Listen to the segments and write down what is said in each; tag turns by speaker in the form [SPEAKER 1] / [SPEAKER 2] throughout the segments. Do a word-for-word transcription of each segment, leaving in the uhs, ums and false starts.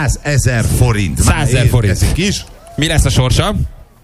[SPEAKER 1] százezer forint.
[SPEAKER 2] százezer forint.
[SPEAKER 1] Is.
[SPEAKER 2] Mi lesz a sorsa?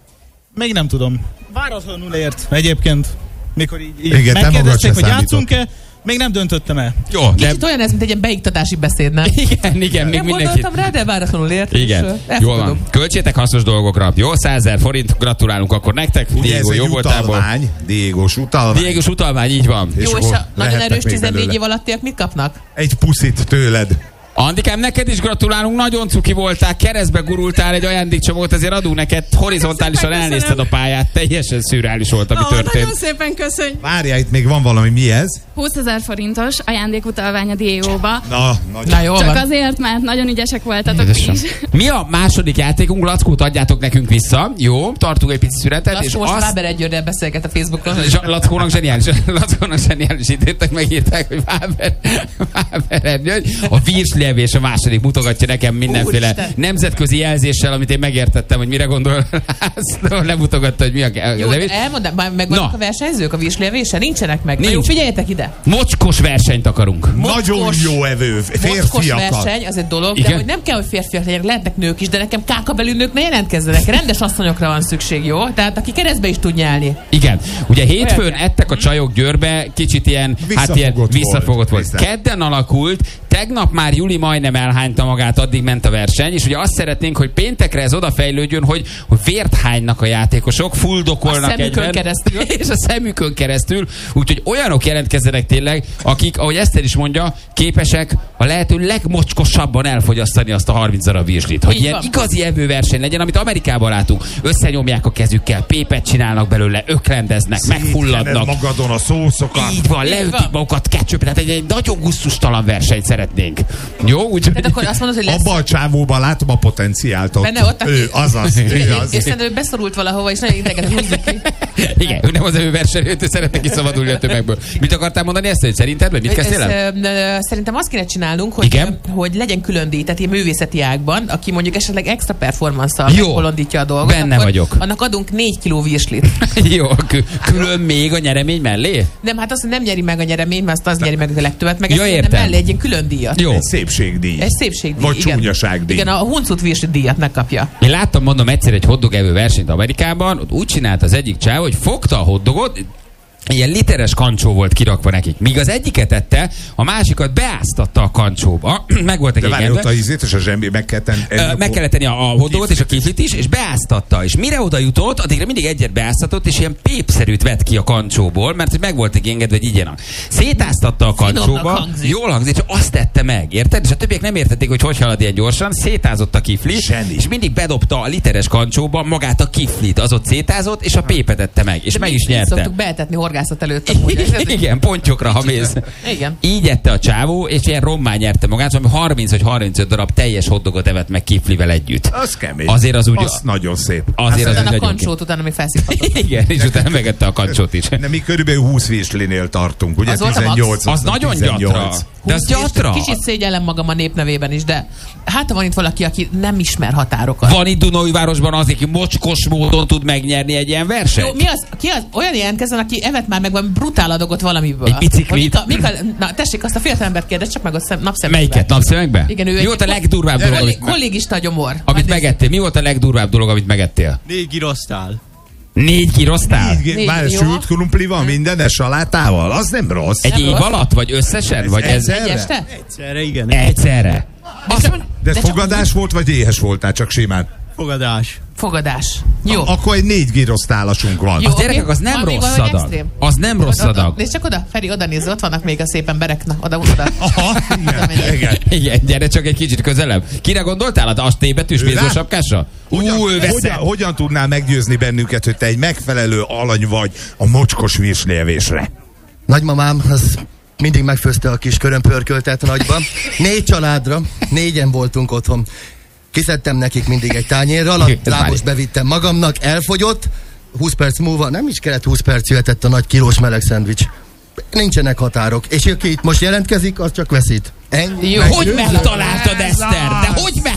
[SPEAKER 3] Még nem tudom. Váratlanul ért egyébként, mikor így, így
[SPEAKER 1] igen,
[SPEAKER 3] megkérdezték, hogy játszunk-e, még nem döntöttem el.
[SPEAKER 2] Jó, de...
[SPEAKER 4] Kicsit olyan ez, mint egy ilyen beiktatási beszéd, nem?
[SPEAKER 2] Igen, igen, még
[SPEAKER 4] nem
[SPEAKER 2] mindenki.
[SPEAKER 4] gondoltam rá, de váratlanul ért.
[SPEAKER 2] Igen, jól van. Költsétek hasznos dolgokra. Jó, százezer forint, gratulálunk akkor nektek.
[SPEAKER 1] Ugye ez egy utalvány, Diégós utalvány.
[SPEAKER 2] Diégós utalvány, így van.
[SPEAKER 4] Jó, és a nagyon erős tizennégy év alattiak mit kapnak?
[SPEAKER 1] Egy puszit tőled.
[SPEAKER 2] Andikám, neked is gratulálunk, nagyon cuki voltál, keresztbe gurultál egy ajándékcsomagot, ezért adunk neked, horizontálisan elnézted a pályát, teljesen szürreális volt, ami
[SPEAKER 5] oh,
[SPEAKER 2] történt.
[SPEAKER 5] Nagyon szépen köszönj.
[SPEAKER 1] Várjál, itt még van valami, mi ez?
[SPEAKER 5] húszezer forintos ajándékutalvány a Dióba.
[SPEAKER 1] Na,
[SPEAKER 4] Na jó
[SPEAKER 5] Csak
[SPEAKER 4] van.
[SPEAKER 5] azért, mert nagyon ügyesek voltatok
[SPEAKER 2] Édesem.
[SPEAKER 5] is.
[SPEAKER 2] Mi a második játékunk? Lackót adjátok nekünk vissza. Jó, tartunk egy pici szünetet.
[SPEAKER 4] Lackó
[SPEAKER 2] és
[SPEAKER 4] most
[SPEAKER 2] azt...
[SPEAKER 4] Fáber Egyőrrel beszélget a Facebookon.
[SPEAKER 2] Lackónak zseniális. Lackónak zseniális írták, megírták, hogy Fáber, Fáber Egyő. A virslevés a második mutogatja nekem mindenféle
[SPEAKER 4] Úristen.
[SPEAKER 2] nemzetközi jelzéssel, amit én megértettem, hogy mire gondol. Lemutogatta, hogy mi a
[SPEAKER 4] Jó,
[SPEAKER 2] levés.
[SPEAKER 4] elmondom, megvannak
[SPEAKER 2] Na.
[SPEAKER 4] a versenyzők a virslevésre? Nincsenek meg.
[SPEAKER 2] Nincs.
[SPEAKER 4] Na jó, figyeljetek ide.
[SPEAKER 2] Mocskos versenyt akarunk.
[SPEAKER 1] nagyon jó evő,
[SPEAKER 4] Mocskos
[SPEAKER 1] férfiakat.
[SPEAKER 4] verseny, az egy dolog,
[SPEAKER 2] Igen?
[SPEAKER 4] de hogy nem kell, hogy férfiak legyenek, lehetnek nők is, de nekem kákabelű nők ne jelentkezzenek. Rendes asszonyokra van szükség, jó? Tehát aki keresztbe is tud nyelni.
[SPEAKER 2] Igen. Ugye hétfőn
[SPEAKER 4] Olyan.
[SPEAKER 2] ettek a csajok Győrbe, kicsit ilyen, hát ilyen
[SPEAKER 1] Visszafogott
[SPEAKER 2] visszafogott volt.
[SPEAKER 1] volt.
[SPEAKER 2] Kedden alakult, tegnap már Juli majdnem elhányta magát, addig ment a verseny, és ugye azt szeretnénk, hogy péntekre ez odafejlődjön, hogy, hogy vért hánynak a játékosok, fuldokolnak
[SPEAKER 4] A szemükön
[SPEAKER 2] egyben,
[SPEAKER 4] keresztül.
[SPEAKER 2] és a szemükön keresztül, úgyhogy olyanok jelentkezzenek tényleg, akik, ahogy Eszter is mondja, képesek a lehető legmocskosabban elfogyasztani azt a harminc darab virslit. Hogy
[SPEAKER 4] Így
[SPEAKER 2] ilyen
[SPEAKER 4] van.
[SPEAKER 2] igazi evőverseny legyen, amit Amerikában látunk. Összenyomják a kezükkel, pépet csinálnak belőle, ökrendeznek, megfulladnak.
[SPEAKER 1] magadon a szószokat.
[SPEAKER 2] Így van,
[SPEAKER 4] Így
[SPEAKER 2] leütik
[SPEAKER 4] van.
[SPEAKER 2] magukat ketchup, tehát egy, egy nagyon gusztustalan versenyt szeretnénk. Jó, úgyhogy...
[SPEAKER 4] Tehát akkor azt mondod, hogy lesz.
[SPEAKER 1] Abba a csávóban látom a potenciált ott.
[SPEAKER 4] Benne ott a-
[SPEAKER 1] Ő, azaz, igaz.
[SPEAKER 4] És szerintem ő beszorult valahova, és nagyon ideget húzzuk ki.
[SPEAKER 2] Igen, ő nem az evőverseny, ő szeretne kiszabadulni a tömegből. Mit akartál mondani ezt, hogy szerinted, vagy mit kezdtél el?
[SPEAKER 4] Ez, ö, szerintem azt kéne csinálnunk, hogy,
[SPEAKER 2] Igen?
[SPEAKER 4] hogy legyen külön díj, tehát ilyen művészeti ágban, aki mondjuk esetleg extra performance-szal
[SPEAKER 2] Jó.
[SPEAKER 4] megbolondítja a dolgot.
[SPEAKER 2] Benne
[SPEAKER 4] akkor
[SPEAKER 2] vagyok.
[SPEAKER 4] Annak adunk négy kiló virslit.
[SPEAKER 2] Jó, kü- külön még a nyeremény mellé?
[SPEAKER 4] Nem, hát azt nem nyeri meg a nyeremény, mert azt az nyeri meg a legtöbbet, meg
[SPEAKER 2] Ja,
[SPEAKER 4] ezt
[SPEAKER 2] értem.
[SPEAKER 4] mellé egy ilyen külön díjat.
[SPEAKER 2] Jó.
[SPEAKER 1] Egy szépségdíj.
[SPEAKER 4] Egy szépségdíj.
[SPEAKER 1] Vagy
[SPEAKER 4] igen.
[SPEAKER 1] csúnyaságdíj.
[SPEAKER 4] Igen, a huncut virslit díjat megkapja.
[SPEAKER 2] Én láttam, mondom, egyszer egy hotdog evő versenyt Amerikában, ott úgy csinált az egyik csáv, hogy fogta a hotdogot, ilyen literes kancsó volt kirakva nekik. Míg az egyiket ette, a másikat beáztatta a kancsóba. Meg voltak
[SPEAKER 1] De várj, ott
[SPEAKER 2] égetve.
[SPEAKER 1] a ízét és a zsembi meg kell tenni.
[SPEAKER 2] Ö, Meg kellett tenni a, a hotdogot és a kiflit is, és beáztatta. És mire oda jutott, addigra mindig egyet beáztatott, és ilyen pépszerűt vett ki a kancsóból, mert hogy meg voltak engedve, hogy igyenak. Szétáztatta a kancsóba,
[SPEAKER 4] Finomnak hangzik.
[SPEAKER 2] jól hangzik, és azt tette meg, érted? És a többiek nem értették, hogy hogy halad ilyen gyorsan, szétázott a kifli,
[SPEAKER 1] Zseni.
[SPEAKER 2] és mindig bedobta a literes kancsóba magát a kiflit, az ott szétázott, és a pépet ette meg, és
[SPEAKER 4] De
[SPEAKER 2] meg
[SPEAKER 4] mi-
[SPEAKER 2] is
[SPEAKER 4] mi
[SPEAKER 2] nyerte.
[SPEAKER 4] Szoktuk beetetni horgászat előtt. amúgy.
[SPEAKER 2] Igen, pontyokra, ha mész.
[SPEAKER 4] Igen.
[SPEAKER 2] Így ette a csávó, és ilyen rommá nyerte magát, ami harminc vagy harmincöt darab teljes hotdogot evett meg kiflivel együtt.
[SPEAKER 1] Az kemény.
[SPEAKER 2] Azért az úgy...
[SPEAKER 1] Az nagyon szép.
[SPEAKER 2] Azért az
[SPEAKER 4] Aztán
[SPEAKER 2] úgy
[SPEAKER 4] a
[SPEAKER 2] nagyon...
[SPEAKER 4] kancsót utána még felszívhatott.
[SPEAKER 2] Igen, és utána megette a kancsót is.
[SPEAKER 1] De mi körülbelül húsz virslinél tartunk, ugye?
[SPEAKER 4] Az volt a max.
[SPEAKER 1] tizennyolc.
[SPEAKER 2] Az nagyon gyatra. De az gyatra.
[SPEAKER 4] Kicsit szégyellem magam a népnevében is, de hát van itt valaki, aki nem ismer határokat.
[SPEAKER 2] Van itt Dunaújvárosban az, aki mocskos módon tud megnyerni egy ilyen versenyt?
[SPEAKER 4] Jó, mi az, ki az? Olyan jelentkezzen, aki evett már meg valami brutál adagot valamiből.
[SPEAKER 2] Egy biciklit?
[SPEAKER 4] Hogy Mika, Mika, na tessék, azt a fiatalembert kérdez, csak meg a szem, napszemekbe.
[SPEAKER 2] Melyiket? Napszemekbe?
[SPEAKER 4] Igen, ő
[SPEAKER 2] Mi
[SPEAKER 4] egy-
[SPEAKER 2] volt a legdurvább dolog, amit,
[SPEAKER 4] Kollégista gyomor.
[SPEAKER 2] amit
[SPEAKER 4] Majd
[SPEAKER 2] megettél? Mi volt a legdurvább dolog, amit megettél?
[SPEAKER 3] Négy girosztál.
[SPEAKER 2] Négy kiroztál?
[SPEAKER 4] Négy,
[SPEAKER 1] Már
[SPEAKER 4] jó.
[SPEAKER 1] sült krumpli van mindenes salátával? Az nem rossz.
[SPEAKER 2] Egy
[SPEAKER 4] Nem
[SPEAKER 2] év
[SPEAKER 4] rossz.
[SPEAKER 2] alatt? Vagy összesen? Vagy ez
[SPEAKER 4] négy- Egy este?
[SPEAKER 3] Egyszerre, igen.
[SPEAKER 2] egyszerre?
[SPEAKER 4] Azt mondja,
[SPEAKER 1] De ez
[SPEAKER 4] de csak
[SPEAKER 1] fogadás volt, vagy éhes voltál csak simán?
[SPEAKER 3] Fogadás.
[SPEAKER 4] fogadás. Jó.
[SPEAKER 1] Akkor egy négy girosztálásunk van.
[SPEAKER 4] Jó.
[SPEAKER 2] Az gyerekek, az
[SPEAKER 4] Oké.
[SPEAKER 2] nem
[SPEAKER 4] Van még
[SPEAKER 2] rossz
[SPEAKER 4] valami
[SPEAKER 2] adag.
[SPEAKER 4] extrém?
[SPEAKER 2] Az nem rossz
[SPEAKER 4] Oda- oda-
[SPEAKER 2] adag.
[SPEAKER 4] Nézd csak oda, Feri, oda nézz, ott vannak még a szépen berek. Na, oda, oda.
[SPEAKER 1] Aha, igen, igen.
[SPEAKER 2] Igen, gyere csak egy kicsit közelebb. Kire gondoltál? A T betűs
[SPEAKER 1] Ő
[SPEAKER 2] bézó
[SPEAKER 1] rá?
[SPEAKER 2] sapkásra?
[SPEAKER 1] Hogyan,
[SPEAKER 2] Ú, ő
[SPEAKER 1] hogyan,
[SPEAKER 2] veszem.
[SPEAKER 1] hogyan tudnál meggyőzni bennünket, hogy te egy megfelelő alany vagy a mocskos virslievésre?
[SPEAKER 6] Nagymamám, az mindig megfőzte a kis körömpörköltet nagyba. Négy családra, négyen voltunk otthon. Kiszedtem nekik mindig egy tányérral, a lábos bevittem magamnak, elfogyott, húsz perc múlva, nem is kellett húsz perc, jöhetett a nagy kilós meleg szendvics. Nincsenek határok. És aki itt most jelentkezik, az csak veszít. Ennyi.
[SPEAKER 4] Jó,
[SPEAKER 2] Hogy megtaláltad, Eszter? De hogy megtaláltad?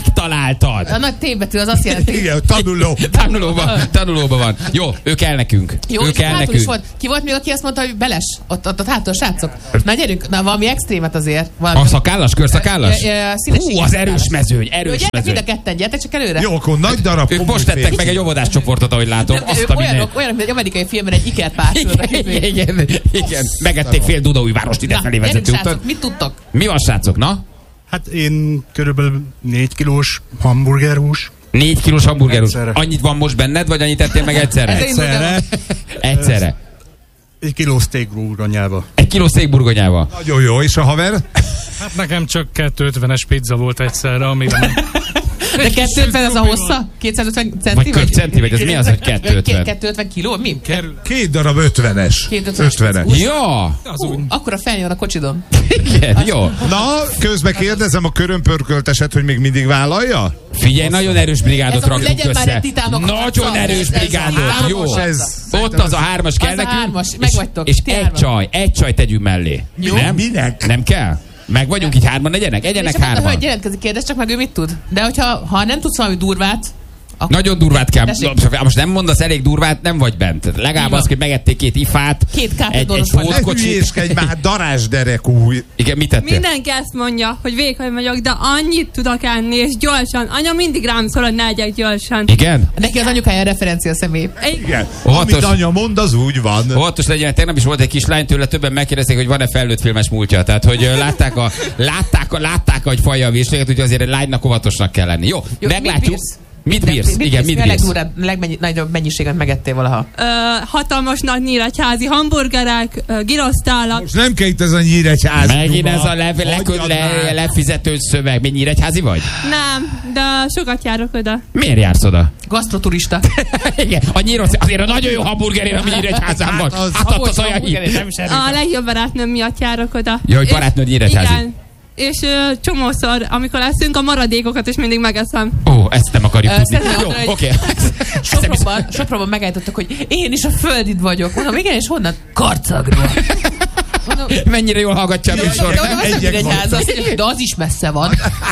[SPEAKER 2] csináltad.
[SPEAKER 4] A nagy T-betű az azt jelenti.
[SPEAKER 1] Igen, tanuló.
[SPEAKER 2] Tanulóban, tanulóban van. Jó, ő kell nekünk.
[SPEAKER 4] Jó,
[SPEAKER 2] ő
[SPEAKER 4] és
[SPEAKER 2] kell
[SPEAKER 4] hátul
[SPEAKER 2] nekünk.
[SPEAKER 4] is volt. Ki volt még, aki azt mondta, hogy beles? Ott, ott, ott hátul, srácok. Na gyerünk, na valami extrémet azért. Valami.
[SPEAKER 2] A szakállas, körszakállas?
[SPEAKER 4] Ja, ja, ja, színességi
[SPEAKER 2] Hú, az
[SPEAKER 4] szakállas.
[SPEAKER 2] erős mezőny,
[SPEAKER 4] Jó,
[SPEAKER 2] erős
[SPEAKER 4] gyertek mind a
[SPEAKER 2] mezőny.
[SPEAKER 4] ketten, gyertek csak előre.
[SPEAKER 1] Jó, akkor nagy darab.
[SPEAKER 2] Ők most tettek meg egy óvodás csoportot, ahogy látom.
[SPEAKER 4] De
[SPEAKER 2] Azt
[SPEAKER 4] ők
[SPEAKER 2] a minden.
[SPEAKER 4] olyanok, olyanok, mint egy amerikai filmben egy ikert pártolnak.
[SPEAKER 2] Igen, igen, igen. Megették fél Dunaújvárost ide felé vezető úton.
[SPEAKER 4] Mit tudtok?
[SPEAKER 2] Mi van, srácok, na?
[SPEAKER 7] Hát én körülbelül négy kilós hamburgerhús.
[SPEAKER 2] Négy kilós hamburger.
[SPEAKER 7] Egyszerre.
[SPEAKER 2] Annyit van most benned, vagy annyit ettél meg egyszerre?
[SPEAKER 4] Ez
[SPEAKER 7] Egyszerre.
[SPEAKER 2] Egyszerre.
[SPEAKER 7] Egy kiló steak burgonyába.
[SPEAKER 2] Egy kiló székburgonyával.
[SPEAKER 1] Nagyon jó, és a haver?
[SPEAKER 8] Hát nekem csak kétszázötvenes pizza volt egyszerre, amire nem...
[SPEAKER 4] De kétszázötven az a hossza? kétszázötven centi?
[SPEAKER 2] Vagy köpcenti, vagy ez mi az, hogy kétszázötven?
[SPEAKER 4] kétszázötven kiló? Mi?
[SPEAKER 1] Két darab ötvenes.
[SPEAKER 4] Két ötvenes.
[SPEAKER 1] ötvenes.
[SPEAKER 2] Ja!
[SPEAKER 4] Hú, akkor a felnyom a kocsidon.
[SPEAKER 2] Igen, jó.
[SPEAKER 1] Na, közben kérdezem a körömpörkölteset, hogy még mindig vállalja?
[SPEAKER 2] Figyelj, nagyon erős brigádot
[SPEAKER 4] Ez amúgy
[SPEAKER 2] raktunk
[SPEAKER 4] legyen már
[SPEAKER 2] össze.
[SPEAKER 4] egy titánok
[SPEAKER 2] Nagyon
[SPEAKER 4] harca.
[SPEAKER 2] erős
[SPEAKER 4] Ez- ez
[SPEAKER 2] brigádot.
[SPEAKER 4] hármas
[SPEAKER 2] Jó.
[SPEAKER 4] harca.
[SPEAKER 1] Ez-
[SPEAKER 2] Ott az a hármas kell
[SPEAKER 4] Az a
[SPEAKER 2] nekünk.
[SPEAKER 4] hármas,
[SPEAKER 2] és-
[SPEAKER 4] megvagytok,
[SPEAKER 2] És
[SPEAKER 4] ti
[SPEAKER 2] egy
[SPEAKER 4] hárman.
[SPEAKER 2] csaj, egy csaj tegyünk mellé.
[SPEAKER 1] Jó.
[SPEAKER 2] Nem?
[SPEAKER 1] Minek?
[SPEAKER 2] Nem kell? Meg vagyunk így hárman, legyenek?
[SPEAKER 4] És
[SPEAKER 2] Egyenek
[SPEAKER 4] akkor a hölgy
[SPEAKER 2] hárman.
[SPEAKER 4] jelentkezik, kérdez csak meg, ő mit tud. De hogyha ha nem tudsz valami durvát, akkor
[SPEAKER 2] Nagyon durvát kell.
[SPEAKER 4] Tessék.
[SPEAKER 2] Most nem mondasz elég durvát, nem vagy bent. Legalább
[SPEAKER 4] Így
[SPEAKER 2] az, hogy megették két ifát,
[SPEAKER 4] Két
[SPEAKER 2] egy, egy
[SPEAKER 4] kápodoros vagy.
[SPEAKER 1] Ne
[SPEAKER 2] pótkocsit.
[SPEAKER 1] hülyéskedj már, darázsderekú.
[SPEAKER 2] Igen, mit tettél?
[SPEAKER 9] Mindenki ezt mondja, hogy vékony vagyok, de annyit tudok enni, és gyorsan. Anya mindig rám szól, hogy ne egyek gyorsan.
[SPEAKER 2] Igen?
[SPEAKER 4] neki az anyukája referencia személy.
[SPEAKER 1] Igen.
[SPEAKER 2] Óvatos.
[SPEAKER 1] Amit anya mond, az úgy van.
[SPEAKER 2] Óvatos legyen, tegnap is volt egy kislány, tőle többen megkérdezték, hogy van-e felnőtt filmes múltja. Tehát, hogy ö, látták, a, látták, a, látták, hogy falja a vésléget, úgyhogy azért egy lánynak óvatosnak kell lenni. Jó,
[SPEAKER 4] Jó,
[SPEAKER 2] meglátjuk.
[SPEAKER 4] mit bírsz?
[SPEAKER 2] Mit bírsz?
[SPEAKER 4] Mit
[SPEAKER 2] Igen, mit
[SPEAKER 4] Mi a
[SPEAKER 2] bírsz?
[SPEAKER 4] legdurvább, legnagyobb mennyiséget megettél valaha?
[SPEAKER 9] Ö, hatalmas nagy nyíregyházi hamburgerek, ö, girosztálak.
[SPEAKER 1] Most nem kell itt ez a nyíregyház.
[SPEAKER 2] Megint ez a le, le,
[SPEAKER 1] Hagyjad
[SPEAKER 2] le,
[SPEAKER 1] már.
[SPEAKER 2] lefizető szöveg. Mi nyíregyházi vagy?
[SPEAKER 9] Nem, de sokat járok oda.
[SPEAKER 2] Miért jársz oda?
[SPEAKER 4] Gasztroturista.
[SPEAKER 2] Igen, a nyíros, azért a nagyon jó hamburgerért, ami nyíregyházán van.
[SPEAKER 1] az-
[SPEAKER 2] Hát ott az olyan hír.
[SPEAKER 9] A legjobb barátnőm miatt járok oda.
[SPEAKER 2] Ja, hogy
[SPEAKER 9] És-
[SPEAKER 2] barátnőd nyíregyházi.
[SPEAKER 9] Igen. És ö, csomószor, amikor leszünk, a maradékokat is mindig megeszem.
[SPEAKER 2] Ó, ezt nem akarjuk
[SPEAKER 4] Ö,
[SPEAKER 2] tudni.
[SPEAKER 4] szeretném
[SPEAKER 2] Jó,
[SPEAKER 4] mondani,
[SPEAKER 2] oké.
[SPEAKER 4] Sopronban, Sopronban megállítottak, hogy én is a földid vagyok. Mondom, igen, és honnan? Karcagról. Mondom,
[SPEAKER 2] Mennyire jól hallgatja a
[SPEAKER 4] de
[SPEAKER 2] műsor.
[SPEAKER 4] mondom, az
[SPEAKER 1] Egyek
[SPEAKER 4] egy ház, azt mondja, de az is messze van.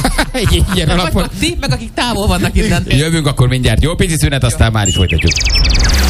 [SPEAKER 2] Egy ilyen alapon.
[SPEAKER 4] Vagytok ti, meg akik távol vannak innen.
[SPEAKER 2] Jövünk akkor mindjárt. Jó, pici szünet, aztán már is folytatjuk.